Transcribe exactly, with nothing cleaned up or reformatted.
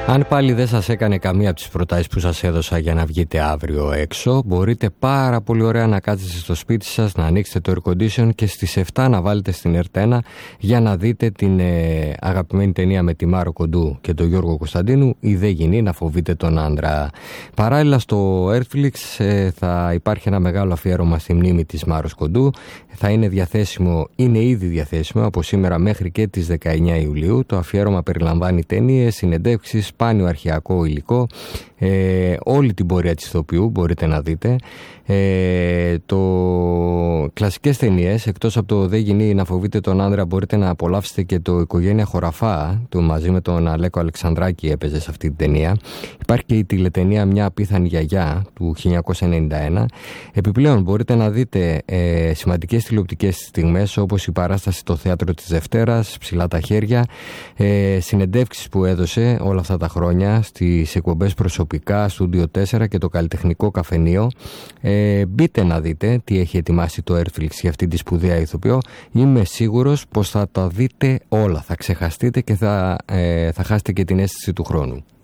Αν πάλι δεν σας έκανε καμία από τις προτάσεις που σας έδωσα για να βγείτε αύριο έξω, μπορείτε πάρα πολύ ωραία να κάτσετε στο σπίτι σας, να ανοίξετε το air condition και στις επτά να βάλετε στην ερ τι ένα για να δείτε την ε, αγαπημένη ταινία με τη Μάρο Κοντού και τον Γιώργο Κωνσταντίνου, «Η δε γυνή να φοβείται τον άντρα». Παράλληλα στο Airflix ε, θα υπάρχει ένα μεγάλο αφιέρωμα στη μνήμη της Μάρος Κοντού. Θα είναι διαθέσιμο, είναι ήδη διαθέσιμο από σήμερα μέχρι και τις δεκαεννιά Ιουλίου. Το αφιέρωμα περιλαμβάνει ταινίες, συνεντεύξεις, σπάνιο αρχαιακό υλικό, ε, όλη την πορεία της ηθοποιού μπορείτε να δείτε. Ε, το κλασικές ταινίες, εκτός από το «Δε γυνή να φοβείται τον άντρα», μπορείτε να απολαύσετε και το «Οικογένεια Χωραφά», του μαζί με τον Αλέκο Αλεξανδράκη έπαιζε σε αυτή την ταινία. Υπάρχει και η τηλεταινία «Μια απίθανη γιαγιά» του χίλια εννιακόσια ενενήντα ένα. Επιπλέον μπορείτε να δείτε ε, σημαντικές τηλεοπτικές στιγμές, όπως η παράσταση «Το θέατρο της Δευτέρας», «Ψηλά τα χέρια», ε, συνεντεύξεις που έδωσε όλα αυτά τα χρόνια στις εκπομπές Προσωπικά, Στούντιο τέσσερα και το Καλλιτεχνικό Καφενείο. Ε, μπείτε να δείτε τι έχει ετοιμάσει το Airflix για αυτή τη σπουδαία ηθοποιό. Είμαι σίγουρος πως θα τα δείτε όλα, θα ξεχαστείτε και θα, ε, θα χάσετε και την αίσθηση του χρόνου.